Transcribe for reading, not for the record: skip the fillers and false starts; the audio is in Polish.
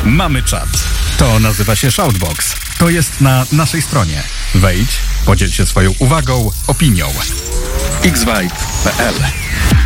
Mamy czat. To nazywa się Shoutbox. To jest na naszej stronie. Wejdź, podziel się swoją uwagą, opinią. xvibe.pl